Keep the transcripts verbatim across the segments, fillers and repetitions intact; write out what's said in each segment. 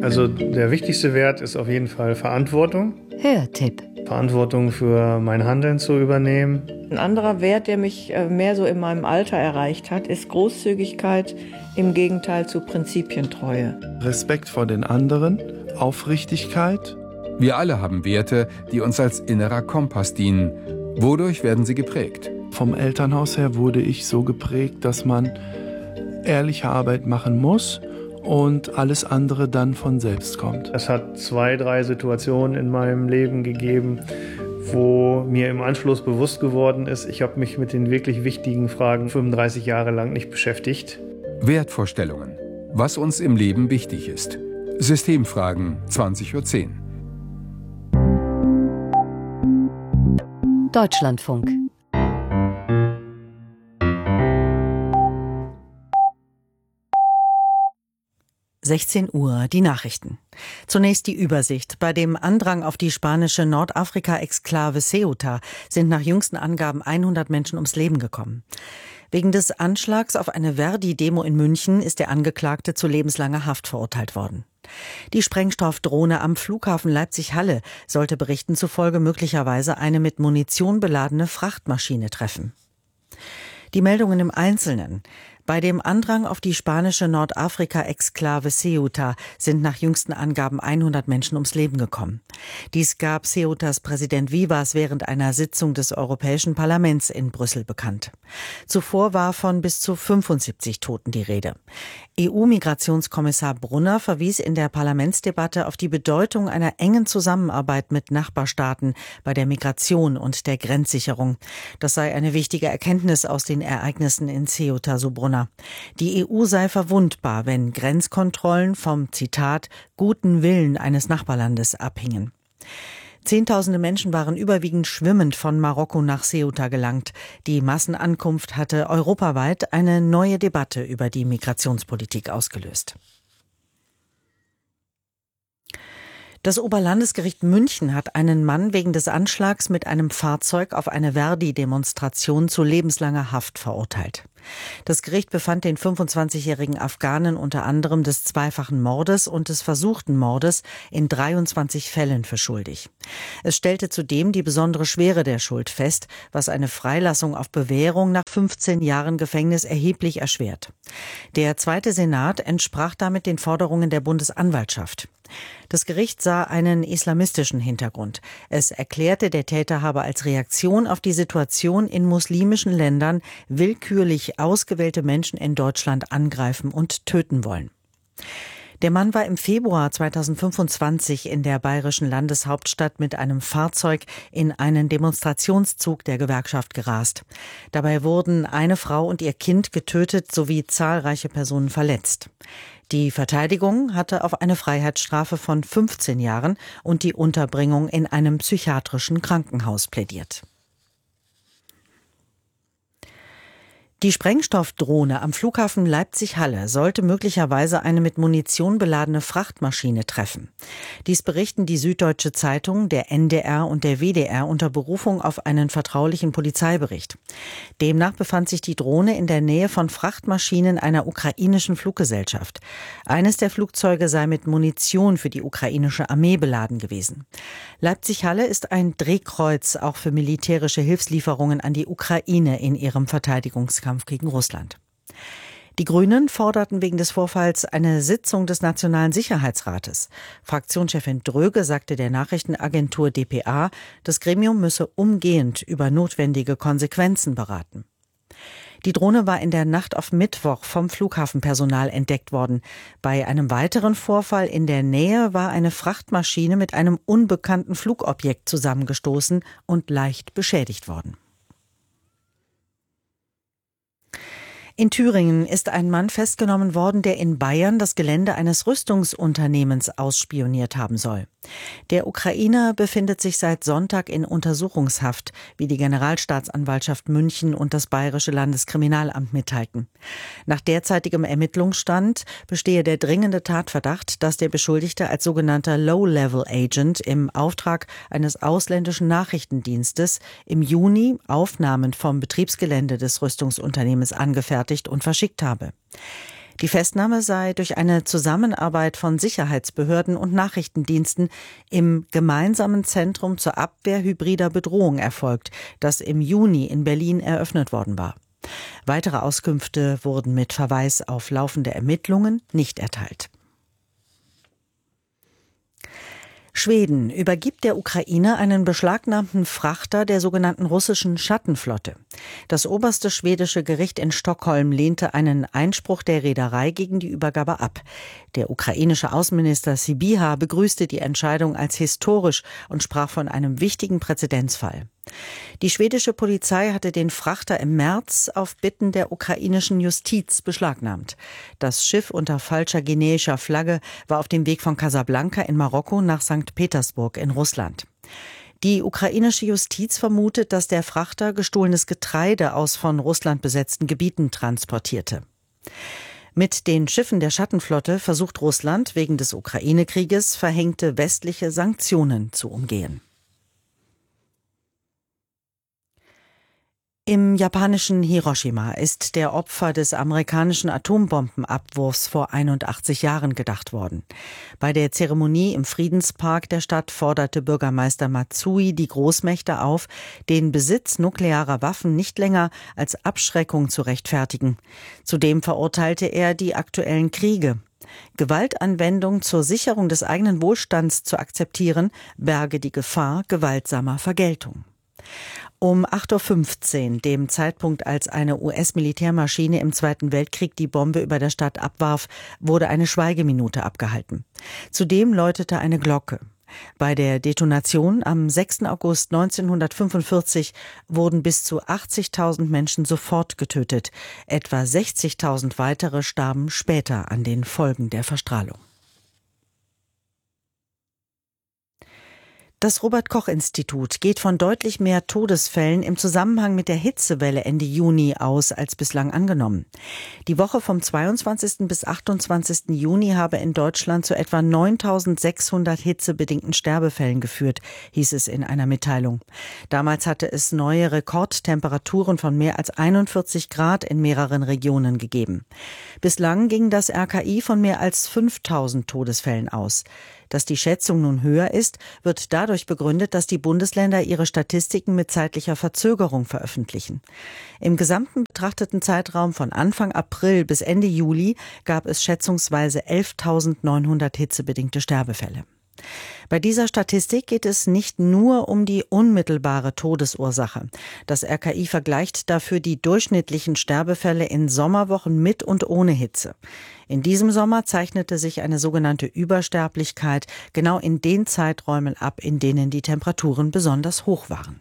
Also der wichtigste Wert ist auf jeden Fall Verantwortung. Hörtipp. Verantwortung für mein Handeln zu übernehmen. Ein anderer Wert, der mich mehr so in meinem Alter erreicht hat, ist Großzügigkeit im Gegenteil zu Prinzipientreue. Respekt vor den anderen, Aufrichtigkeit. Wir alle haben Werte, die uns als innerer Kompass dienen. Wodurch werden sie geprägt? Vom Elternhaus her wurde ich so geprägt, dass man ehrliche Arbeit machen muss und alles andere dann von selbst kommt. Es hat zwei, drei Situationen in meinem Leben gegeben, wo mir im Anschluss bewusst geworden ist, ich habe mich mit den wirklich wichtigen Fragen fünfunddreißig Jahre lang nicht beschäftigt. Wertvorstellungen. Was uns im Leben wichtig ist. Systemfragen, zwanzig Uhr zehn. Deutschlandfunk. sechzehn Uhr, die Nachrichten. Zunächst die Übersicht. Bei dem Andrang auf die spanische Nordafrika-Exklave Ceuta sind nach jüngsten Angaben hundert Menschen ums Leben gekommen. Wegen des Anschlags auf eine Verdi-Demo in München ist der Angeklagte zu lebenslanger Haft verurteilt worden. Die Sprengstoffdrohne am Flughafen Leipzig-Halle sollte Berichten zufolge möglicherweise eine mit Munition beladene Frachtmaschine treffen. Die Meldungen im Einzelnen. Bei dem Andrang auf die spanische Nordafrika-Exklave Ceuta sind nach jüngsten Angaben hundert Menschen ums Leben gekommen. Dies gab Ceutas Präsident Vivas während einer Sitzung des Europäischen Parlaments in Brüssel bekannt. Zuvor war von bis zu fünfundsiebzig Toten die Rede. E U-Migrationskommissar Brunner verwies in der Parlamentsdebatte auf die Bedeutung einer engen Zusammenarbeit mit Nachbarstaaten bei der Migration und der Grenzsicherung. Das sei eine wichtige Erkenntnis aus den Ereignissen in Ceuta, so Brunner. Die E U sei verwundbar, wenn Grenzkontrollen vom, Zitat, guten Willen eines Nachbarlandes abhingen. Zehntausende Menschen waren überwiegend schwimmend von Marokko nach Ceuta gelangt. Die Massenankunft hatte europaweit eine neue Debatte über die Migrationspolitik ausgelöst. Das Oberlandesgericht München hat einen Mann wegen des Anschlags mit einem Fahrzeug auf eine Verdi-Demonstration zu lebenslanger Haft verurteilt. Das Gericht befand den fünfundzwanzigjährigen Afghanen unter anderem des zweifachen Mordes und des versuchten Mordes in dreiundzwanzig Fällen für schuldig. Es stellte zudem die besondere Schwere der Schuld fest, was eine Freilassung auf Bewährung nach fünfzehn Jahren Gefängnis erheblich erschwert. Der Zweite Senat entsprach damit den Forderungen der Bundesanwaltschaft. Das Gericht sah einen islamistischen Hintergrund. Es erklärte, der Täter habe als Reaktion auf die Situation in muslimischen Ländern willkürlich ausgewählte Menschen in Deutschland angreifen und töten wollen. Der Mann war im Februar zweitausendfünfundzwanzig in der bayerischen Landeshauptstadt mit einem Fahrzeug in einen Demonstrationszug der Gewerkschaft gerast. Dabei wurden eine Frau und ihr Kind getötet sowie zahlreiche Personen verletzt. Die Verteidigung hatte auf eine Freiheitsstrafe von fünfzehn Jahren und die Unterbringung in einem psychiatrischen Krankenhaus plädiert. Die Sprengstoffdrohne am Flughafen Leipzig-Halle sollte möglicherweise eine mit Munition beladene Frachtmaschine treffen. Dies berichten die Süddeutsche Zeitung, der N D R und der W D R unter Berufung auf einen vertraulichen Polizeibericht. Demnach befand sich die Drohne in der Nähe von Frachtmaschinen einer ukrainischen Fluggesellschaft. Eines der Flugzeuge sei mit Munition für die ukrainische Armee beladen gewesen. Leipzig-Halle ist ein Drehkreuz auch für militärische Hilfslieferungen an die Ukraine in ihrem Verteidigungskampf gegen Russland. Die Grünen forderten wegen des Vorfalls eine Sitzung des Nationalen Sicherheitsrates. Fraktionschefin Dröge sagte der Nachrichtenagentur D P A, das Gremium müsse umgehend über notwendige Konsequenzen beraten. Die Drohne war in der Nacht auf Mittwoch vom Flughafenpersonal entdeckt worden. Bei einem weiteren Vorfall in der Nähe war eine Frachtmaschine mit einem unbekannten Flugobjekt zusammengestoßen und leicht beschädigt worden. In Thüringen ist ein Mann festgenommen worden, der in Bayern das Gelände eines Rüstungsunternehmens ausspioniert haben soll. Der Ukrainer befindet sich seit Sonntag in Untersuchungshaft, wie die Generalstaatsanwaltschaft München und das Bayerische Landeskriminalamt mitteilten. Nach derzeitigem Ermittlungsstand bestehe der dringende Tatverdacht, dass der Beschuldigte als sogenannter Low-Level-Agent im Auftrag eines ausländischen Nachrichtendienstes im Juni Aufnahmen vom Betriebsgelände des Rüstungsunternehmens angefertigt und verschickt habe. Die Festnahme sei durch eine Zusammenarbeit von Sicherheitsbehörden und Nachrichtendiensten im gemeinsamen Zentrum zur Abwehr hybrider Bedrohung erfolgt, das im Juni in Berlin eröffnet worden war. Weitere Auskünfte wurden mit Verweis auf laufende Ermittlungen nicht erteilt. Schweden übergibt der Ukraine einen beschlagnahmten Frachter der sogenannten russischen Schattenflotte. Das oberste schwedische Gericht in Stockholm lehnte einen Einspruch der Reederei gegen die Übergabe ab. Der ukrainische Außenminister Sybiha begrüßte die Entscheidung als historisch und sprach von einem wichtigen Präzedenzfall. Die schwedische Polizei hatte den Frachter im März auf Bitten der ukrainischen Justiz beschlagnahmt. Das Schiff unter falscher guineischer Flagge war auf dem Weg von Casablanca in Marokko nach Sankt Petersburg in Russland. Die ukrainische Justiz vermutet, dass der Frachter gestohlenes Getreide aus von Russland besetzten Gebieten transportierte. Mit den Schiffen der Schattenflotte versucht Russland wegen des Ukraine-Krieges verhängte westliche Sanktionen zu umgehen. Im japanischen Hiroshima ist der Opfer des amerikanischen Atombombenabwurfs vor einundachtzig Jahren gedacht worden. Bei der Zeremonie im Friedenspark der Stadt forderte Bürgermeister Matsui die Großmächte auf, den Besitz nuklearer Waffen nicht länger als Abschreckung zu rechtfertigen. Zudem verurteilte er die aktuellen Kriege. Gewaltanwendung zur Sicherung des eigenen Wohlstands zu akzeptieren, berge die Gefahr gewaltsamer Vergeltung. Um acht Uhr fünfzehn, dem Zeitpunkt, als eine U S-Militärmaschine im Zweiten Weltkrieg die Bombe über der Stadt abwarf, wurde eine Schweigeminute abgehalten. Zudem läutete eine Glocke. Bei der Detonation am sechsten August neunzehnhundertfünfundvierzig wurden bis zu achtzigtausend Menschen sofort getötet. Etwa sechzigtausend weitere starben später an den Folgen der Verstrahlung. Das Robert-Koch-Institut geht von deutlich mehr Todesfällen im Zusammenhang mit der Hitzewelle Ende Juni aus als bislang angenommen. Die Woche vom zweiundzwanzigsten bis achtundzwanzigsten Juni habe in Deutschland zu etwa neuntausendsechshundert hitzebedingten Sterbefällen geführt, hieß es in einer Mitteilung. Damals hatte es neue Rekordtemperaturen von mehr als einundvierzig Grad in mehreren Regionen gegeben. Bislang ging das R K I von mehr als fünftausend Todesfällen aus. Dass die Schätzung nun höher ist, wird dadurch begründet, dass die Bundesländer ihre Statistiken mit zeitlicher Verzögerung veröffentlichen. Im gesamten betrachteten Zeitraum von Anfang April bis Ende Juli gab es schätzungsweise elftausendneunhundert hitzebedingte Sterbefälle. Bei dieser Statistik geht es nicht nur um die unmittelbare Todesursache. Das R K I vergleicht dafür die durchschnittlichen Sterbefälle in Sommerwochen mit und ohne Hitze. In diesem Sommer zeichnete sich eine sogenannte Übersterblichkeit genau in den Zeiträumen ab, in denen die Temperaturen besonders hoch waren.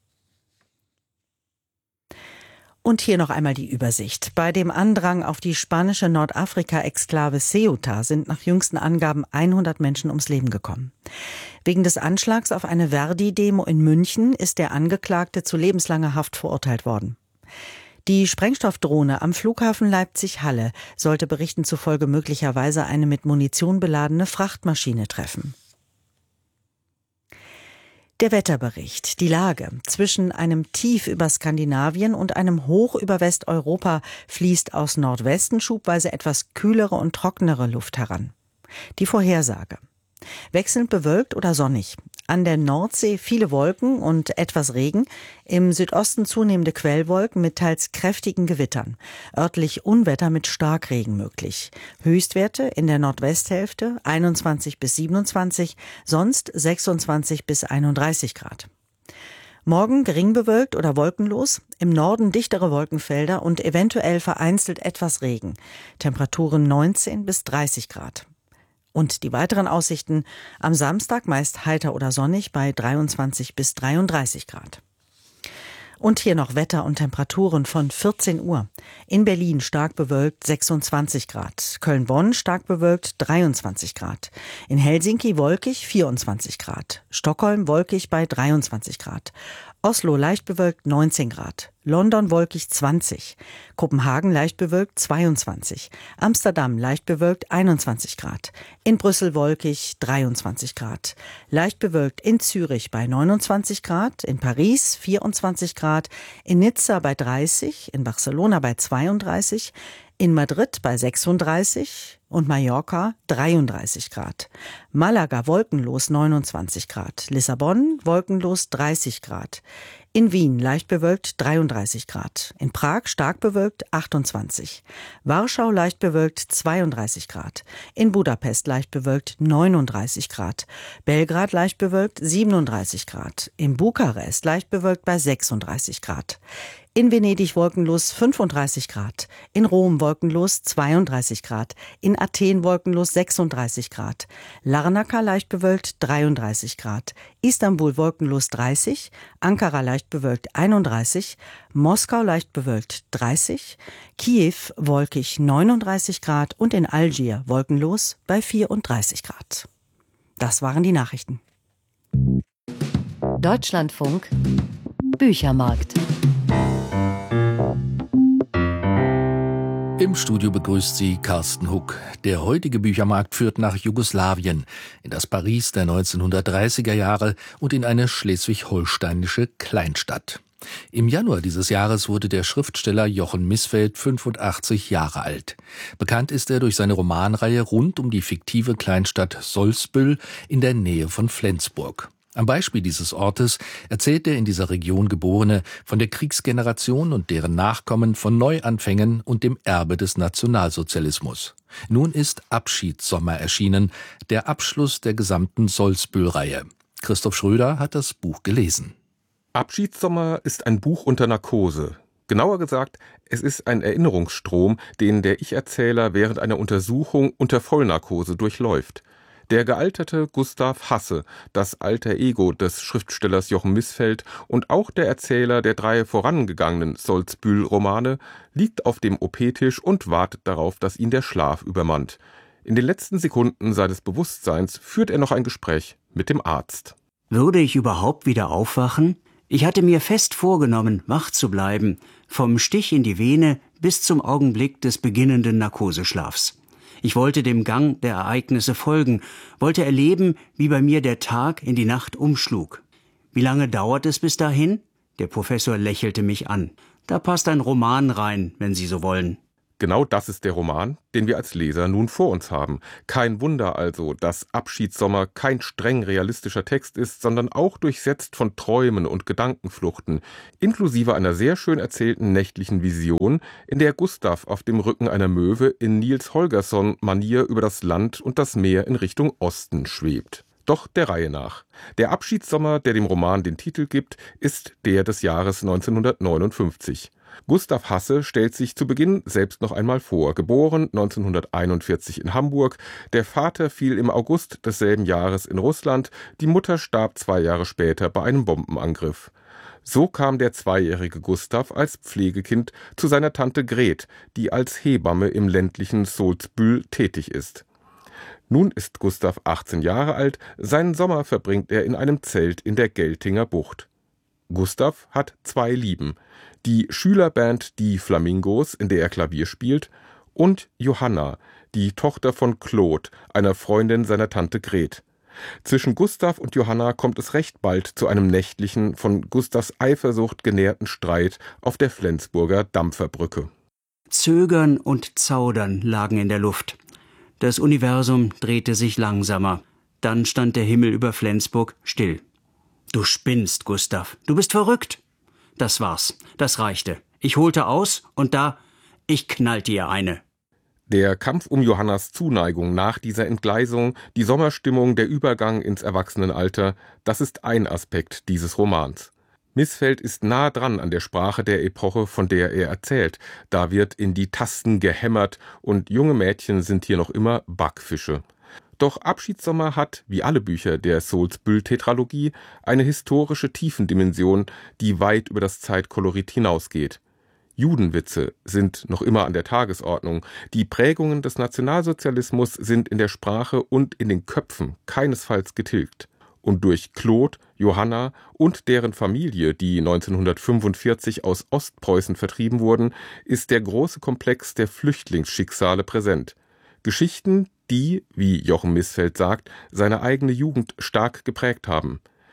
Und hier noch einmal die Übersicht. Bei dem Andrang auf die spanische Nordafrika-Exklave Ceuta sind nach jüngsten Angaben hundert Menschen ums Leben gekommen. Wegen des Anschlags auf eine Verdi-Demo in München ist der Angeklagte zu lebenslanger Haft verurteilt worden. Die Sprengstoffdrohne am Flughafen Leipzig-Halle sollte Berichten zufolge möglicherweise eine mit Munition beladene Frachtmaschine treffen. Der Wetterbericht. Die Lage. Zwischen einem Tief über Skandinavien und einem Hoch über Westeuropa fließt aus Nordwesten schubweise etwas kühlere und trockenere Luft heran. Die Vorhersage. Wechselnd bewölkt oder sonnig. An der Nordsee viele Wolken und etwas Regen. Im Südosten zunehmende Quellwolken mit teils kräftigen Gewittern. Örtlich Unwetter mit Starkregen möglich. Höchstwerte in der Nordwesthälfte einundzwanzig bis siebenundzwanzig, sonst sechsundzwanzig bis einunddreißig Grad. Morgen gering bewölkt oder wolkenlos, im Norden dichtere Wolkenfelder und eventuell vereinzelt etwas Regen. Temperaturen neunzehn bis dreißig Grad. Und die weiteren Aussichten: am Samstag meist heiter oder sonnig bei dreiundzwanzig bis dreiunddreißig Grad. Und hier noch Wetter und Temperaturen von vierzehn Uhr. In Berlin stark bewölkt sechsundzwanzig Grad. Köln-Bonn stark bewölkt dreiundzwanzig Grad. In Helsinki wolkig vierundzwanzig Grad. Stockholm wolkig bei dreiundzwanzig Grad. Oslo leicht bewölkt neunzehn Grad. London wolkig zwanzig. Kopenhagen leicht bewölkt zweiundzwanzig. Amsterdam leicht bewölkt einundzwanzig Grad. In Brüssel wolkig dreiundzwanzig Grad. Leicht bewölkt in Zürich bei neunundzwanzig Grad. In Paris vierundzwanzig Grad. In Nizza bei dreißig. In Barcelona bei zweiunddreißig. In Madrid bei sechsunddreißig und Mallorca dreiunddreißig Grad. Malaga wolkenlos neunundzwanzig Grad. Lissabon wolkenlos dreißig Grad. In Wien leicht bewölkt dreiunddreißig Grad. In Prag stark bewölkt achtundzwanzig. Warschau leicht bewölkt zweiunddreißig Grad. In Budapest leicht bewölkt neununddreißig Grad. Belgrad leicht bewölkt siebenunddreißig Grad. In Bukarest leicht bewölkt bei sechsunddreißig Grad. In Venedig wolkenlos fünfunddreißig Grad. In Rom wolkenlos zweiunddreißig Grad. In Athen wolkenlos sechsunddreißig Grad. Larnaca leicht bewölkt dreiunddreißig Grad. Istanbul wolkenlos dreißig. Ankara leicht bewölkt einunddreißig. Moskau leicht bewölkt dreißig. Kiew wolkig neununddreißig Grad. Und in Algier wolkenlos bei vierunddreißig Grad. Das waren die Nachrichten. Deutschlandfunk Büchermarkt. Im Studio begrüßt sie Carsten Huck. Der heutige Büchermarkt führt nach Jugoslawien, in das Paris der neunzehnhundertdreißiger Jahre und in eine schleswig-holsteinische Kleinstadt. Im Januar dieses Jahres wurde der Schriftsteller Jochen Missfeld fünfundachtzig Jahre alt. Bekannt ist er durch seine Romanreihe rund um die fiktive Kleinstadt Solsbüll in der Nähe von Flensburg. Am Beispiel dieses Ortes erzählt der in dieser Region Geborene von der Kriegsgeneration und deren Nachkommen von Neuanfängen und dem Erbe des Nationalsozialismus. Nun ist Abschiedssommer erschienen, der Abschluss der gesamten Solsbüll-Reihe. Christoph Schröder hat das Buch gelesen. Abschiedssommer ist ein Buch unter Narkose. Genauer gesagt, es ist ein Erinnerungsstrom, den der Ich-Erzähler während einer Untersuchung unter Vollnarkose durchläuft. Der gealterte Gustav Hasse, das alter Ego des Schriftstellers Jochen Missfeld und auch der Erzähler der drei vorangegangenen Solsbüll-Romane, liegt auf dem O P-Tisch und wartet darauf, dass ihn der Schlaf übermannt. In den letzten Sekunden seines Bewusstseins führt er noch ein Gespräch mit dem Arzt. Würde ich überhaupt wieder aufwachen? Ich hatte mir fest vorgenommen, wach zu bleiben, vom Stich in die Vene bis zum Augenblick des beginnenden Narkoseschlafs. Ich wollte dem Gang der Ereignisse folgen, wollte erleben, wie bei mir der Tag in die Nacht umschlug. Wie lange dauert es bis dahin? Der Professor lächelte mich an. Da passt ein Roman rein, wenn Sie so wollen. Genau das ist der Roman, den wir als Leser nun vor uns haben. Kein Wunder also, dass Abschiedssommer kein streng realistischer Text ist, sondern auch durchsetzt von Träumen und Gedankenfluchten, inklusive einer sehr schön erzählten nächtlichen Vision, in der Gustav auf dem Rücken einer Möwe in Niels Holgersson-Manier über das Land und das Meer in Richtung Osten schwebt. Doch der Reihe nach. Der Abschiedssommer, der dem Roman den Titel gibt, ist der des Jahres neunzehnhundertneunundfünfzig. Gustav Hasse stellt sich zu Beginn selbst noch einmal vor. Geboren neunzehnhunderteinundvierzig in Hamburg, der Vater fiel im August desselben Jahres in Russland, die Mutter starb zwei Jahre später bei einem Bombenangriff. So kam der zweijährige Gustav als Pflegekind zu seiner Tante Gret, die als Hebamme im ländlichen Solsbüll tätig ist. Nun ist Gustav achtzehn Jahre alt, seinen Sommer verbringt er in einem Zelt in der Geltinger Bucht. Gustav hat zwei Lieben: die Schülerband Die Flamingos, in der er Klavier spielt, und Johanna, die Tochter von Claude, einer Freundin seiner Tante Gret. Zwischen Gustav und Johanna kommt es recht bald zu einem nächtlichen, von Gustavs Eifersucht genährten Streit auf der Flensburger Dampferbrücke. Zögern und Zaudern lagen in der Luft. Das Universum drehte sich langsamer. Dann stand der Himmel über Flensburg still. »Du spinnst, Gustav. Du bist verrückt.« Das war's. Das reichte. Ich holte aus und da, ich knallte ihr eine. Der Kampf um Johannas Zuneigung nach dieser Entgleisung, die Sommerstimmung, der Übergang ins Erwachsenenalter, das ist ein Aspekt dieses Romans. Missfeld ist nah dran an der Sprache der Epoche, von der er erzählt. Da wird in die Tasten gehämmert und junge Mädchen sind hier noch immer Backfische. Doch Abschiedssommer hat, wie alle Bücher der Solsbüll-Tetralogie, eine historische Tiefendimension, die weit über das Zeitkolorit hinausgeht. Judenwitze sind noch immer an der Tagesordnung. Die Prägungen des Nationalsozialismus sind in der Sprache und in den Köpfen keinesfalls getilgt. Und durch Claude, Johanna und deren Familie, die neunzehnhundertfünfundvierzig aus Ostpreußen vertrieben wurden, ist der große Komplex der Flüchtlingsschicksale präsent. Geschichten, die, wie Jochen Missfeld sagt, seine eigene Jugend stark geprägt haben.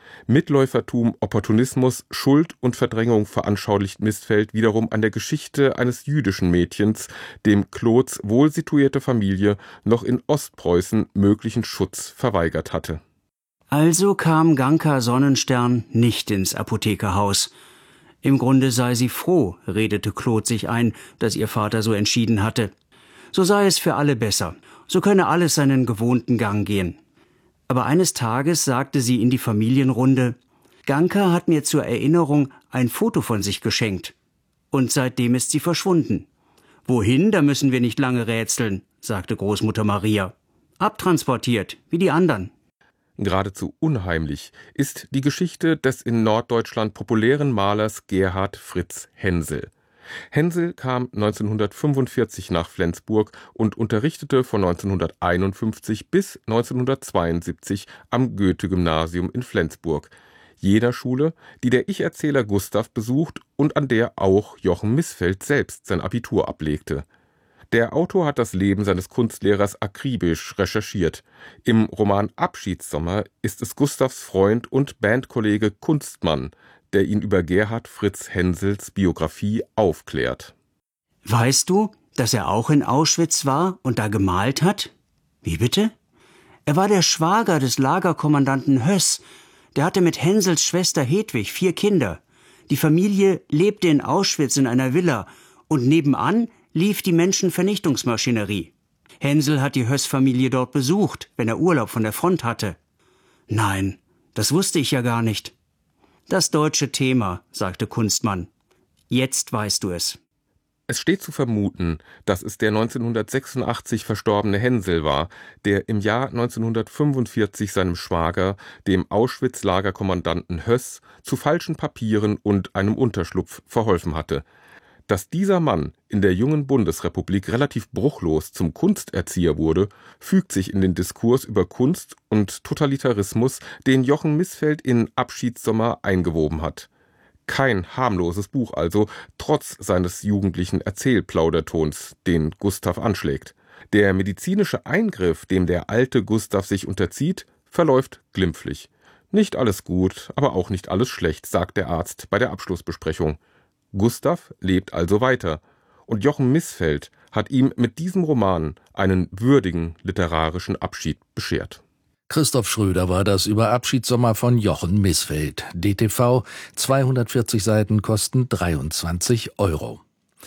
Mitläufertum, Opportunismus, Schuld und Verdrängung veranschaulicht Missfeld wiederum an der Geschichte eines jüdischen Mädchens, dem Claudes wohlsituierte Familie noch in Ostpreußen möglichen Schutz verweigert hatte. Also kam Ganka Sonnenstern nicht ins Apothekerhaus. Im Grunde sei sie froh, redete Claude sich ein, dass ihr Vater so entschieden hatte. So sei es für alle besser, so könne alles seinen gewohnten Gang gehen. Aber eines Tages sagte sie in die Familienrunde, Ganka hat mir zur Erinnerung ein Foto von sich geschenkt. Und seitdem ist sie verschwunden. Wohin, da müssen wir nicht lange rätseln, sagte Großmutter Maria. Abtransportiert, wie die anderen. Geradezu unheimlich ist die Geschichte des in Norddeutschland populären Malers Gerhard Fritz Hensel. Hensel kam neunzehnhundertfünfundvierzig nach Flensburg und unterrichtete von neunzehnhunderteinundfünfzig bis neunzehnhundertzweiundsiebzig am Goethe-Gymnasium in Flensburg, jener Schule, die der Ich-Erzähler Gustav besucht und an der auch Jochen Missfeld selbst sein Abitur ablegte. Der Autor hat das Leben seines Kunstlehrers akribisch recherchiert. Im Roman Abschiedssommer ist es Gustavs Freund und Bandkollege Kunstmann, der ihn über Gerhard Fritz Hensels Biografie aufklärt. Weißt du, dass er auch in Auschwitz war und da gemalt hat? Wie bitte? Er war der Schwager des Lagerkommandanten Höss. Der hatte mit Hensels Schwester Hedwig vier Kinder. Die Familie lebte in Auschwitz in einer Villa und nebenan lief die Menschenvernichtungsmaschinerie. Hensel hat die Höss-Familie dort besucht, wenn er Urlaub von der Front hatte. Nein, das wusste ich ja gar nicht. Das deutsche Thema, sagte Kunstmann. Jetzt weißt du es. Es steht zu vermuten, dass es der neunzehnhundertsechsundachtzig verstorbene Hensel war, der im Jahr neunzehnhundertfünfundvierzig seinem Schwager, dem Auschwitz-Lagerkommandanten Höss, zu falschen Papieren und einem Unterschlupf verholfen hatte. Dass dieser Mann in der jungen Bundesrepublik relativ bruchlos zum Kunsterzieher wurde, fügt sich in den Diskurs über Kunst und Totalitarismus, den Jochen Missfeld in Abschiedssommer eingewoben hat. Kein harmloses Buch also, trotz seines jugendlichen Erzählplaudertons, den Gustav anschlägt. Der medizinische Eingriff, dem der alte Gustav sich unterzieht, verläuft glimpflich. Nicht alles gut, aber auch nicht alles schlecht, sagt der Arzt bei der Abschlussbesprechung. Gustav lebt also weiter, und Jochen Missfeld hat ihm mit diesem Roman einen würdigen literarischen Abschied beschert. Christoph Schröder war das über Abschiedssommer von Jochen Missfeld. D T V, zweihundertvierzig Seiten, kosten dreiundzwanzig Euro.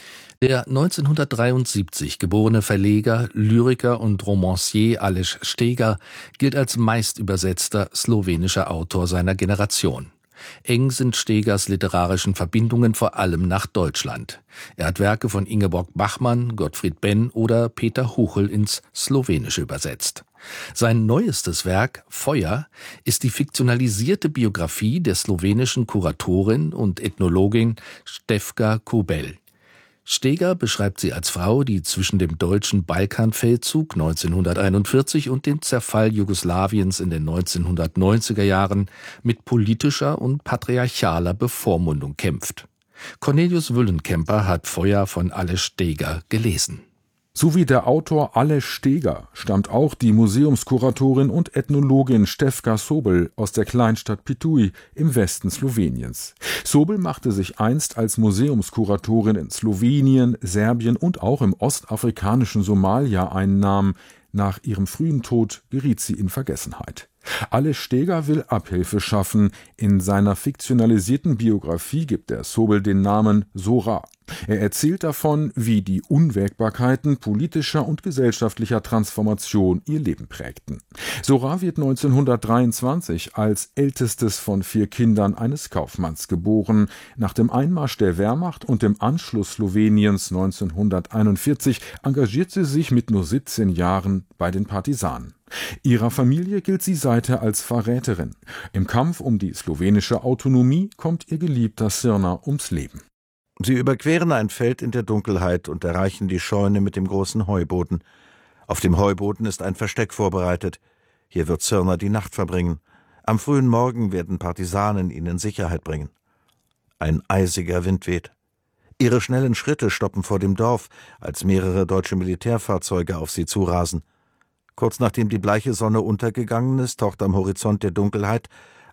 Der neunzehnhundertdreiundsiebzig geborene Verleger, Lyriker und Romancier Aleš Steger gilt als meistübersetzter slowenischer Autor seiner Generation. Eng sind Stegers literarischen Verbindungen vor allem nach Deutschland. Er hat Werke von Ingeborg Bachmann, Gottfried Benn oder Peter Huchel ins Slowenische übersetzt. Sein neuestes Werk, Feuer, ist die fiktionalisierte Biografie der slowenischen Kuratorin und Ethnologin Stefka Kubel. Steger beschreibt sie als Frau, die zwischen dem deutschen Balkanfeldzug neunzehnhunderteinundvierzig und dem Zerfall Jugoslawiens in den neunzehnhundertneunziger Jahren mit politischer und patriarchaler Bevormundung kämpft. Cornelius Wüllenkemper hat Feuer von Aleš Steger gelesen. So wie der Autor Aleš Steger stammt auch die Museumskuratorin und Ethnologin Stefka Sobel aus der Kleinstadt Pituj im Westen Sloweniens. Sobel machte sich einst als Museumskuratorin in Slowenien, Serbien und auch im ostafrikanischen Somalia einen Namen. Nach ihrem frühen Tod geriet sie in Vergessenheit. Aleš Steger will Abhilfe schaffen. In seiner fiktionalisierten Biografie gibt er Sobel den Namen Zora. Er erzählt davon, wie die Unwägbarkeiten politischer und gesellschaftlicher Transformation ihr Leben prägten. Zora wird neunzehnhundertdreiundzwanzig als ältestes von vier Kindern eines Kaufmanns geboren. Nach dem Einmarsch der Wehrmacht und dem Anschluss Sloweniens neunzehnhunderteinundvierzig engagiert sie sich mit nur siebzehn Jahren bei den Partisanen. Ihrer Familie gilt sie seither als Verräterin. Im Kampf um die slowenische Autonomie kommt ihr geliebter Sirna ums Leben. Sie überqueren ein Feld in der Dunkelheit und erreichen die Scheune mit dem großen Heuboden. Auf dem Heuboden ist ein Versteck vorbereitet. Hier wird Sirna die Nacht verbringen. Am frühen Morgen werden Partisanen ihn in Sicherheit bringen. Ein eisiger Wind weht. Ihre schnellen Schritte stoppen vor dem Dorf, als mehrere deutsche Militärfahrzeuge auf sie zurasen. Kurz nachdem die bleiche Sonne untergegangen ist, taucht am Horizont der Dunkelheit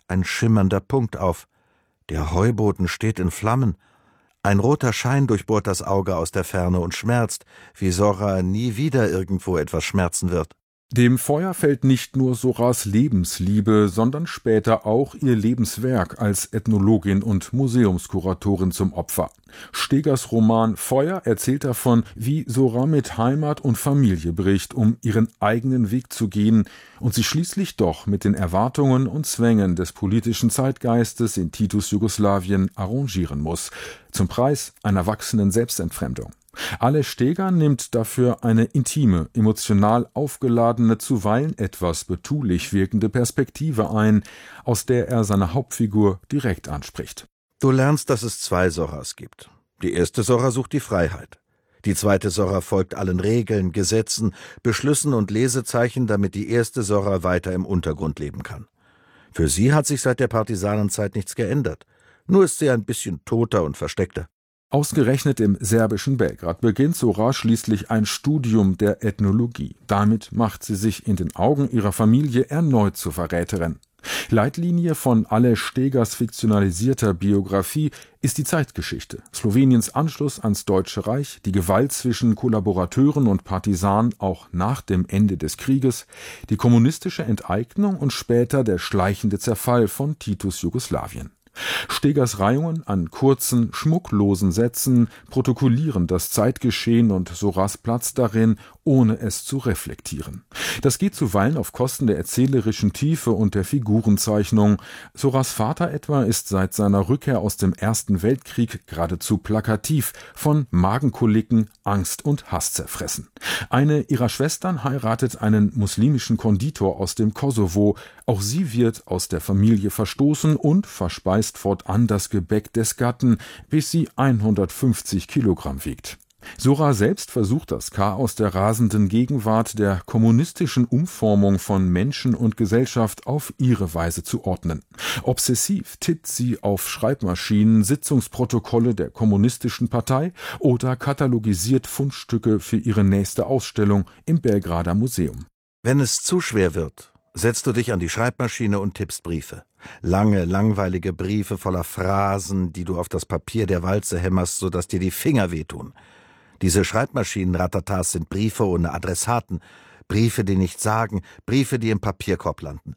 ein schimmernder Punkt auf. Der Heuboden steht in Flammen. Ein roter Schein durchbohrt das Auge aus der Ferne und schmerzt, wie Zora nie wieder irgendwo etwas schmerzen wird. Dem Feuer fällt nicht nur Zoras Lebensliebe, sondern später auch ihr Lebenswerk als Ethnologin und Museumskuratorin zum Opfer. Stegers Roman Feuer erzählt davon, wie Zora mit Heimat und Familie bricht, um ihren eigenen Weg zu gehen und sich schließlich doch mit den Erwartungen und Zwängen des politischen Zeitgeistes in Titos Jugoslawien arrangieren muss, zum Preis einer wachsenden Selbstentfremdung. Aleš Stegar nimmt dafür eine intime, emotional aufgeladene, zuweilen etwas betulich wirkende Perspektive ein, aus der er seine Hauptfigur direkt anspricht. Du lernst, dass es zwei Zoras gibt. Die erste Zora sucht die Freiheit. Die zweite Zora folgt allen Regeln, Gesetzen, Beschlüssen und Lesezeichen, damit die erste Zora weiter im Untergrund leben kann. Für sie hat sich seit der Partisanenzeit nichts geändert. Nur ist sie ein bisschen toter und versteckter. Ausgerechnet im serbischen Belgrad beginnt Zora schließlich ein Studium der Ethnologie. Damit macht sie sich in den Augen ihrer Familie erneut zur Verräterin. Leitlinie von Aleš Stegers fiktionalisierter Biografie ist die Zeitgeschichte, Sloweniens Anschluss ans Deutsche Reich, die Gewalt zwischen Kollaborateuren und Partisanen auch nach dem Ende des Krieges, die kommunistische Enteignung und später der schleichende Zerfall von Titos Jugoslawien. Stegers Reihungen an kurzen, schmucklosen Sätzen protokollieren das Zeitgeschehen und Zoras Platz darin, ohne es zu reflektieren. Das geht zuweilen auf Kosten der erzählerischen Tiefe und der Figurenzeichnung. Zoras Vater etwa ist seit seiner Rückkehr aus dem Ersten Weltkrieg geradezu plakativ, von Magenkoliken, Angst und Hass zerfressen. Eine ihrer Schwestern heiratet einen muslimischen Konditor aus dem Kosovo. Auch sie wird aus der Familie verstoßen und verspeist fortan das Gebäck des Gatten, bis sie hundertfünfzig Kilogramm wiegt. Zora selbst versucht das Chaos der rasenden Gegenwart der kommunistischen Umformung von Menschen und Gesellschaft auf ihre Weise zu ordnen. Obsessiv tippt sie auf Schreibmaschinen Sitzungsprotokolle der kommunistischen Partei oder katalogisiert Fundstücke für ihre nächste Ausstellung im Belgrader Museum. Wenn es zu schwer wird, setzt du dich an die Schreibmaschine und tippst Briefe. Lange, langweilige Briefe voller Phrasen, die du auf das Papier der Walze hämmerst, sodass dir die Finger wehtun. Diese Schreibmaschinen-Ratatas sind Briefe ohne Adressaten, Briefe, die nichts sagen, Briefe, die im Papierkorb landen.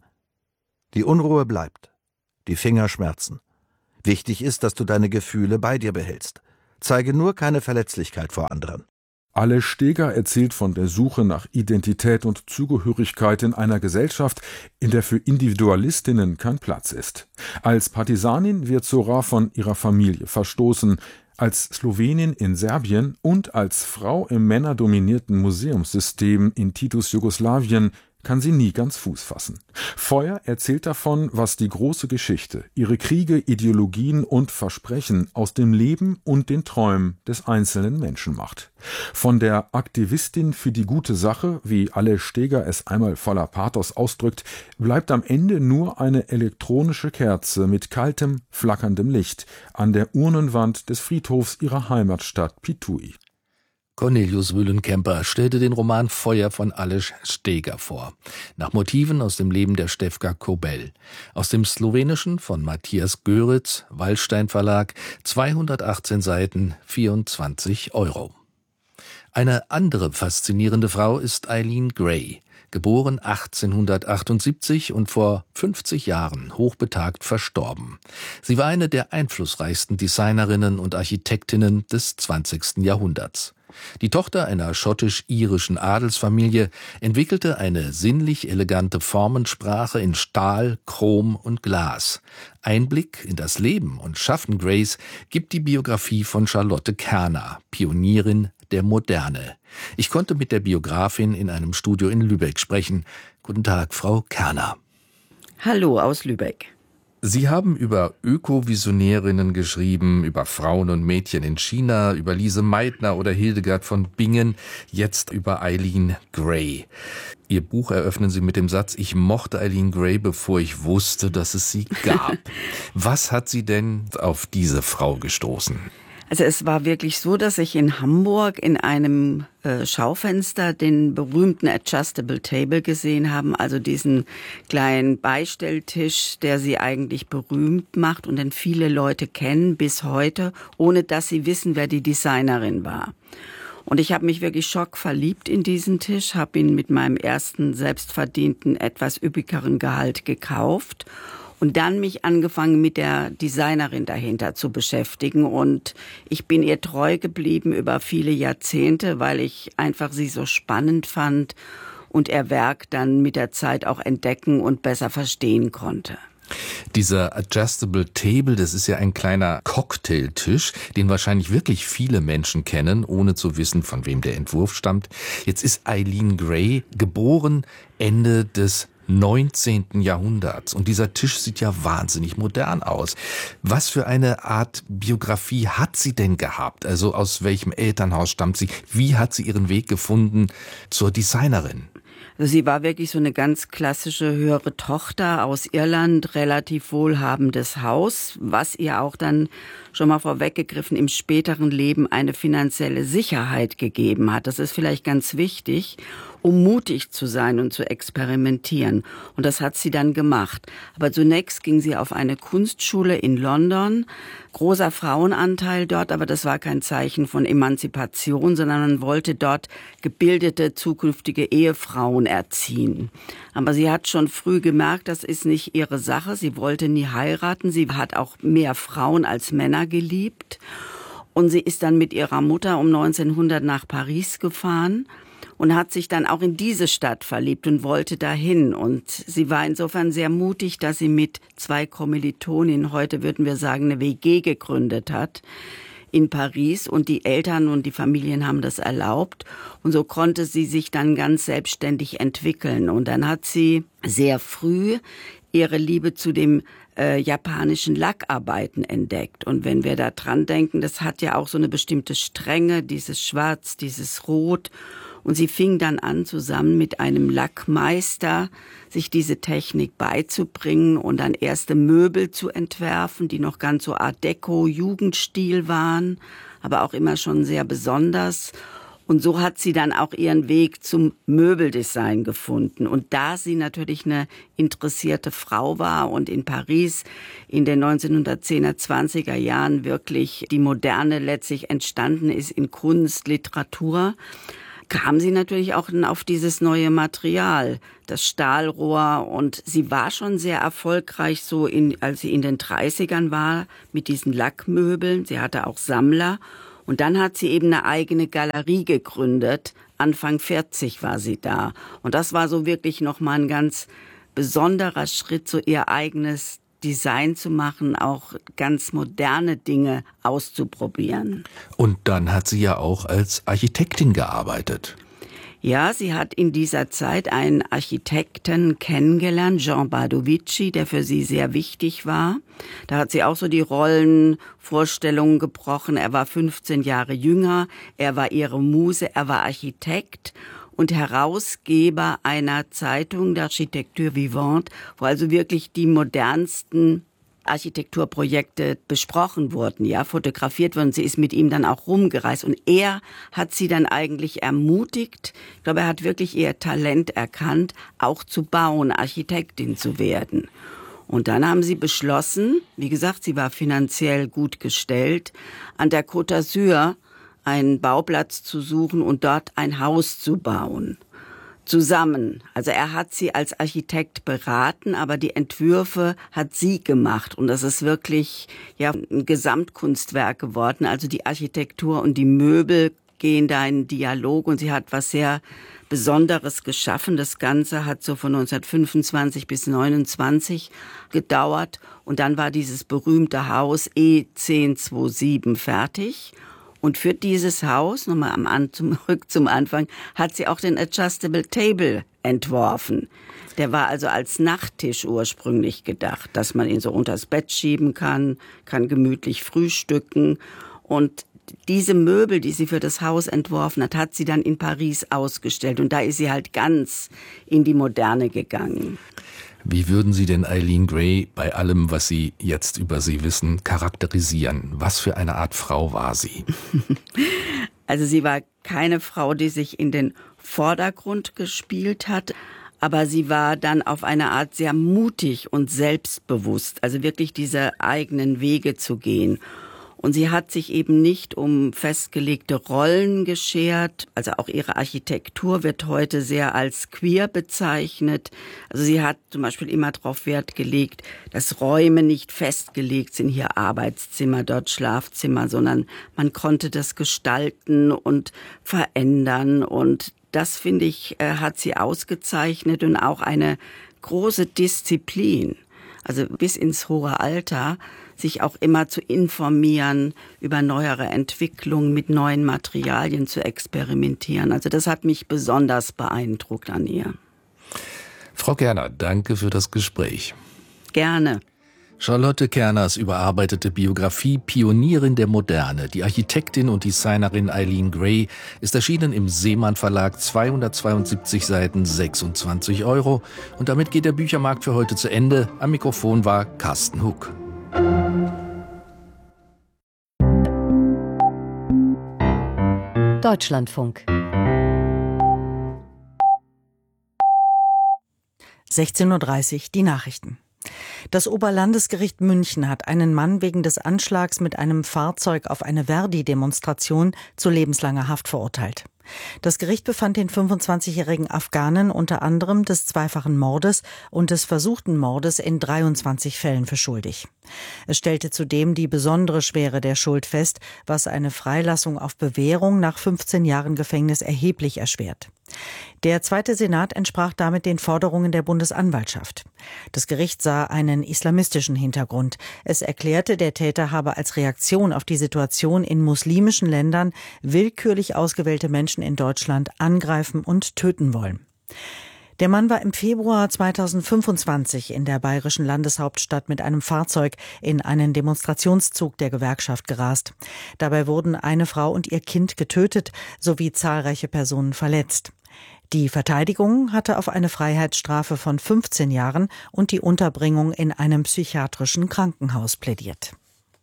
Die Unruhe bleibt. Die Finger schmerzen. Wichtig ist, dass du deine Gefühle bei dir behältst. Zeige nur keine Verletzlichkeit vor anderen. Aleš Stegar erzählt von der Suche nach Identität und Zugehörigkeit in einer Gesellschaft, in der für Individualistinnen kein Platz ist. Als Partisanin wird Zora von ihrer Familie verstoßen, als Slowenin in Serbien und als Frau im männerdominierten Museumssystem in Titos Jugoslawien kann sie nie ganz Fuß fassen. Feuer erzählt davon, was die große Geschichte, ihre Kriege, Ideologien und Versprechen aus dem Leben und den Träumen des einzelnen Menschen macht. Von der Aktivistin für die gute Sache, wie Aleš Stegar es einmal voller Pathos ausdrückt, bleibt am Ende nur eine elektronische Kerze mit kaltem, flackerndem Licht an der Urnenwand des Friedhofs ihrer Heimatstadt Pituj. Cornelius Wüllenkemper stellte den Roman Feuer von Aleš Stegar vor, nach Motiven aus dem Leben der Stefka Kobel. Aus dem Slowenischen von Matthias Göritz, Wallstein Verlag, zweihundertachtzehn Seiten, vierundzwanzig Euro. Eine andere faszinierende Frau ist Eileen Gray, geboren achtzehnhundertachtundsiebzig und vor fünfzig Jahren hochbetagt verstorben. Sie war eine der einflussreichsten Designerinnen und Architektinnen des zwanzigsten Jahrhunderts. Die Tochter einer schottisch-irischen Adelsfamilie entwickelte eine sinnlich elegante Formensprache in Stahl, Chrom und Glas. Einblick in das Leben und Schaffen Grays gibt die Biografie von Charlotte Kerner, Pionierin der Moderne. Ich konnte mit der Biografin in einem Studio in Lübeck sprechen. Guten Tag, Frau Kerner. Hallo aus Lübeck. Sie haben über Ökovisionärinnen geschrieben, über Frauen und Mädchen in China, über Lise Meitner oder Hildegard von Bingen, jetzt über Eileen Gray. Ihr Buch eröffnen Sie mit dem Satz: Ich mochte Eileen Gray, bevor ich wusste, dass es sie gab. Was hat Sie denn auf diese Frau gestoßen? Also es war wirklich so, dass ich in Hamburg in einem äh, Schaufenster den berühmten Adjustable Table gesehen habe, also diesen kleinen Beistelltisch, der sie eigentlich berühmt macht und den viele Leute kennen bis heute, ohne dass sie wissen, wer die Designerin war. Und ich habe mich wirklich schockverliebt in diesen Tisch, habe ihn mit meinem ersten selbstverdienten, etwas üppigeren Gehalt gekauft und dann mich angefangen mit der Designerin dahinter zu beschäftigen. Und ich bin ihr treu geblieben über viele Jahrzehnte, weil ich einfach sie so spannend fand und ihr Werk dann mit der Zeit auch entdecken und besser verstehen konnte. Dieser Adjustable Table, das ist ja ein kleiner Cocktailtisch, den wahrscheinlich wirklich viele Menschen kennen, ohne zu wissen, von wem der Entwurf stammt. Jetzt ist Eileen Gray geboren Ende des neunzehnten Jahrhunderts. Und dieser Tisch sieht ja wahnsinnig modern aus. Was für eine Art Biografie hat sie denn gehabt? Also aus welchem Elternhaus stammt sie? Wie hat sie ihren Weg gefunden zur Designerin? Also sie war wirklich so eine ganz klassische höhere Tochter aus Irland, relativ wohlhabendes Haus, was ihr auch dann schon mal vorweggegriffen im späteren Leben eine finanzielle Sicherheit gegeben hat. Das ist vielleicht ganz wichtig, um mutig zu sein und zu experimentieren. Und das hat sie dann gemacht. Aber zunächst ging sie auf eine Kunstschule in London. Großer Frauenanteil dort, aber das war kein Zeichen von Emanzipation, sondern man wollte dort gebildete zukünftige Ehefrauen erziehen. Aber sie hat schon früh gemerkt, das ist nicht ihre Sache. Sie wollte nie heiraten. Sie hat auch mehr Frauen als Männer geliebt. Und sie ist dann mit ihrer Mutter um neunzehnhundert nach Paris gefahren und hat sich dann auch in diese Stadt verliebt und wollte dahin. Und sie war insofern sehr mutig, dass sie mit zwei Kommilitoninnen, heute würden wir sagen, eine W G gegründet hat in Paris. Und die Eltern und die Familien haben das erlaubt. Und so konnte sie sich dann ganz selbstständig entwickeln. Und dann hat sie sehr früh ihre Liebe zu dem äh, japanischen Lackarbeiten entdeckt. Und wenn wir da dran denken, das hat ja auch so eine bestimmte Strenge, dieses Schwarz, dieses Rot. Und sie fing dann an, zusammen mit einem Lackmeister sich diese Technik beizubringen und dann erste Möbel zu entwerfen, die noch ganz so Art Deco, Jugendstil waren, aber auch immer schon sehr besonders. Und so hat sie dann auch ihren Weg zum Möbeldesign gefunden. Und da sie natürlich eine interessierte Frau war und in Paris in den neunzehnhundertzehner, zwanziger Jahren wirklich die Moderne letztlich entstanden ist in Kunst, Literatur, kam sie natürlich auch auf dieses neue Material, das Stahlrohr. Und sie war schon sehr erfolgreich, so in, als sie in den dreißigern war, mit diesen Lackmöbeln. Sie hatte auch Sammler. Und dann hat sie eben eine eigene Galerie gegründet. Anfang vierzig war sie da. Und das war so wirklich nochmal ein ganz besonderer Schritt, so ihr eigenes Design zu machen, auch ganz moderne Dinge auszuprobieren. Und dann hat sie ja auch als Architektin gearbeitet. Ja, sie hat in dieser Zeit einen Architekten kennengelernt, Jean Bardovici, der für sie sehr wichtig war. Da hat sie auch so die Rollenvorstellungen gebrochen. Er war fünfzehn Jahre jünger, er war ihre Muse, er war Architekt und Herausgeber einer Zeitung, d'Architecture Vivante, wo also wirklich die modernsten Architekturprojekte besprochen wurden, ja, fotografiert wurden. Sie ist mit ihm dann auch rumgereist und er hat sie dann eigentlich ermutigt. Ich glaube, er hat wirklich ihr Talent erkannt, auch zu bauen, Architektin zu werden. Und dann haben sie beschlossen, wie gesagt, sie war finanziell gut gestellt, an der Côte d'Azur einen Bauplatz zu suchen und dort ein Haus zu bauen. Zusammen. Also er hat sie als Architekt beraten, aber die Entwürfe hat sie gemacht. Und das ist wirklich ja ein Gesamtkunstwerk geworden. Also die Architektur und die Möbel gehen da in Dialog und sie hat was sehr Besonderes geschaffen. Das Ganze hat so von neunzehnhundertfünfundzwanzig bis neunundzwanzig gedauert. Und dann war dieses berühmte Haus E zehn siebenundzwanzig fertig. Und für dieses Haus, nochmal am zurück zum Anfang, hat sie auch den Adjustable Table entworfen. Der war also als Nachttisch ursprünglich gedacht, dass man ihn so unters Bett schieben kann, kann gemütlich frühstücken. Und diese Möbel, die sie für das Haus entworfen hat, hat sie dann in Paris ausgestellt. Und da ist sie halt ganz in die Moderne gegangen. Wie würden Sie denn Eileen Gray bei allem, was Sie jetzt über sie wissen, charakterisieren? Was für eine Art Frau war sie? Also sie war keine Frau, die sich in den Vordergrund gespielt hat, aber sie war dann auf eine Art sehr mutig und selbstbewusst, also wirklich diese eigenen Wege zu gehen. Und sie hat sich eben nicht um festgelegte Rollen geschert. Also auch ihre Architektur wird heute sehr als queer bezeichnet. Also sie hat zum Beispiel immer darauf Wert gelegt, dass Räume nicht festgelegt sind, hier Arbeitszimmer, dort Schlafzimmer, sondern man konnte das gestalten und verändern. Und das, finde ich, hat sie ausgezeichnet und auch eine große Disziplin. Also bis ins hohe Alter, sich auch immer zu informieren, über neuere Entwicklungen, mit neuen Materialien zu experimentieren. Also das hat mich besonders beeindruckt an ihr. Frau Kerner, danke für das Gespräch. Gerne. Charlotte Kerners überarbeitete Biografie Pionierin der Moderne, die Architektin und Designerin Eileen Gray, ist erschienen im Seemann Verlag, zweihundertzweiundsiebzig Seiten, sechsundzwanzig Euro. Und damit geht der Büchermarkt für heute zu Ende. Am Mikrofon war Carsten Huck. Deutschlandfunk. sechzehn Uhr dreißig, die Nachrichten. Das Oberlandesgericht München hat einen Mann wegen des Anschlags mit einem Fahrzeug auf eine Verdi-Demonstration zu lebenslanger Haft verurteilt. Das Gericht befand den fünfundzwanzigjährigen Afghanen unter anderem des zweifachen Mordes und des versuchten Mordes in dreiundzwanzig Fällen für schuldig. Es stellte zudem die besondere Schwere der Schuld fest, was eine Freilassung auf Bewährung nach fünfzehn Jahren Gefängnis erheblich erschwert. Der zweite Senat entsprach damit den Forderungen der Bundesanwaltschaft. Das Gericht sah einen islamistischen Hintergrund. Es erklärte, der Täter habe als Reaktion auf die Situation in muslimischen Ländern willkürlich ausgewählte Menschen in Deutschland angreifen und töten wollen. Der Mann war im Februar zweitausendfünfundzwanzig in der bayerischen Landeshauptstadt mit einem Fahrzeug in einen Demonstrationszug der Gewerkschaft gerast. Dabei wurden eine Frau und ihr Kind getötet sowie zahlreiche Personen verletzt. Die Verteidigung hatte auf eine Freiheitsstrafe von fünfzehn Jahren und die Unterbringung in einem psychiatrischen Krankenhaus plädiert.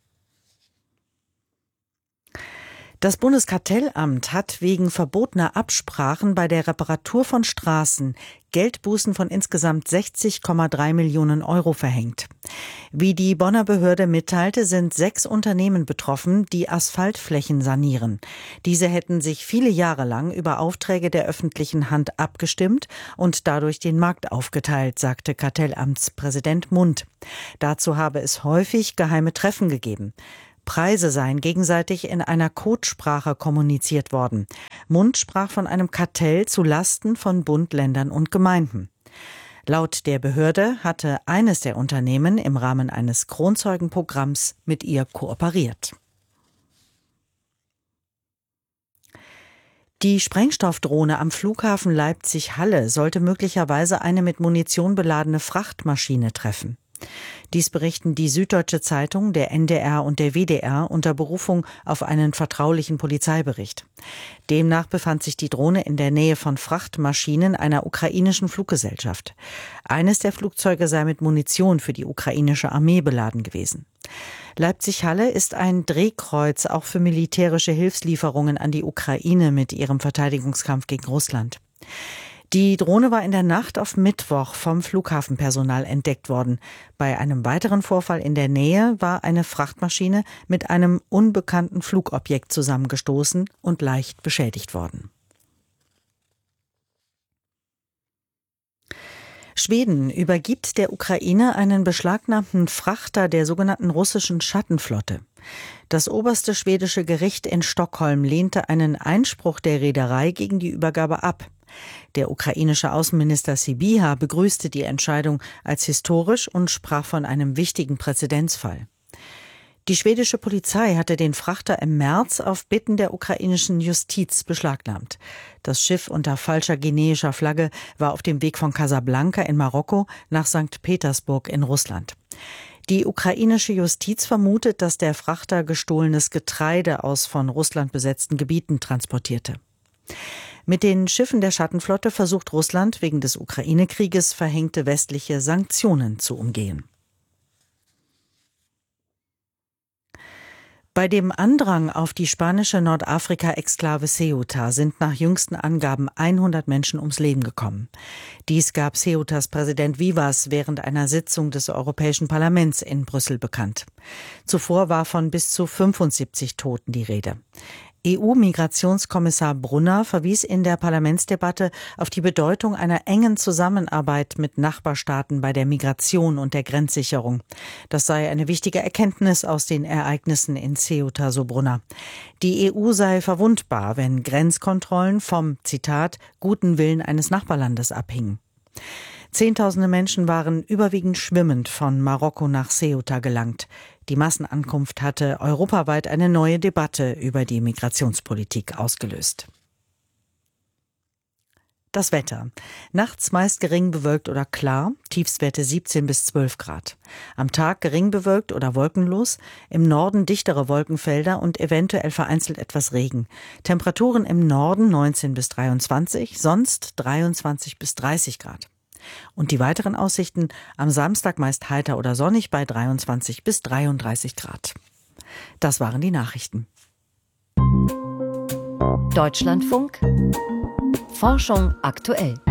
Das Bundeskartellamt hat wegen verbotener Absprachen bei der Reparatur von Straßen Geldbußen von insgesamt sechzig Komma drei Millionen Euro verhängt. Wie die Bonner Behörde mitteilte, sind sechs Unternehmen betroffen, die Asphaltflächen sanieren. Diese hätten sich viele Jahre lang über Aufträge der öffentlichen Hand abgestimmt und dadurch den Markt aufgeteilt, sagte Kartellamtspräsident Mund. Dazu habe es häufig geheime Treffen gegeben. Preise seien gegenseitig in einer Codesprache kommuniziert worden. Mund sprach von einem Kartell zu Lasten von Bund, Ländern und Gemeinden. Laut der Behörde hatte eines der Unternehmen im Rahmen eines Kronzeugenprogramms mit ihr kooperiert. Die Sprengstoffdrohne am Flughafen Leipzig-Halle sollte möglicherweise eine mit Munition beladene Frachtmaschine treffen. Dies berichten die Süddeutsche Zeitung, der N D R und der W D R unter Berufung auf einen vertraulichen Polizeibericht. Demnach befand sich die Drohne in der Nähe von Frachtmaschinen einer ukrainischen Fluggesellschaft. Eines der Flugzeuge sei mit Munition für die ukrainische Armee beladen gewesen. Leipzig-Halle ist ein Drehkreuz auch für militärische Hilfslieferungen an die Ukraine mit ihrem Verteidigungskampf gegen Russland. Die Drohne war in der Nacht auf Mittwoch vom Flughafenpersonal entdeckt worden. Bei einem weiteren Vorfall in der Nähe war eine Frachtmaschine mit einem unbekannten Flugobjekt zusammengestoßen und leicht beschädigt worden. Schweden übergibt der Ukraine einen beschlagnahmten Frachter der sogenannten russischen Schattenflotte. Das oberste schwedische Gericht in Stockholm lehnte einen Einspruch der Reederei gegen die Übergabe ab. Der ukrainische Außenminister Sybiha begrüßte die Entscheidung als historisch und sprach von einem wichtigen Präzedenzfall. Die schwedische Polizei hatte den Frachter im März auf Bitten der ukrainischen Justiz beschlagnahmt. Das Schiff unter falscher guineischer Flagge war auf dem Weg von Casablanca in Marokko nach Sankt Petersburg in Russland. Die ukrainische Justiz vermutet, dass der Frachter gestohlenes Getreide aus von Russland besetzten Gebieten transportierte. Mit den Schiffen der Schattenflotte versucht Russland wegen des Ukraine-Krieges verhängte westliche Sanktionen zu umgehen. Bei dem Andrang auf die spanische Nordafrika-Exklave Ceuta sind nach jüngsten Angaben hundert Menschen ums Leben gekommen. Dies gab Ceutas Präsident Vivas während einer Sitzung des Europäischen Parlaments in Brüssel bekannt. Zuvor war von bis zu fünfundsiebzig Toten die Rede. E U-Migrationskommissar Brunner verwies in der Parlamentsdebatte auf die Bedeutung einer engen Zusammenarbeit mit Nachbarstaaten bei der Migration und der Grenzsicherung. Das sei eine wichtige Erkenntnis aus den Ereignissen in Ceuta, so Brunner. Die E U sei verwundbar, wenn Grenzkontrollen vom, Zitat, guten Willen eines Nachbarlandes abhingen. Zehntausende Menschen waren überwiegend schwimmend von Marokko nach Ceuta gelangt. Die Massenankunft hatte europaweit eine neue Debatte über die Migrationspolitik ausgelöst. Das Wetter. Nachts meist gering bewölkt oder klar, Tiefstwerte siebzehn bis zwölf Grad. Am Tag gering bewölkt oder wolkenlos, im Norden dichtere Wolkenfelder und eventuell vereinzelt etwas Regen. Temperaturen im Norden neunzehn bis dreiundzwanzig, sonst dreiundzwanzig bis dreißig Grad. Und die weiteren Aussichten: am Samstag meist heiter oder sonnig bei dreiundzwanzig bis dreiunddreißig Grad. Das waren die Nachrichten. Deutschlandfunk Forschung aktuell.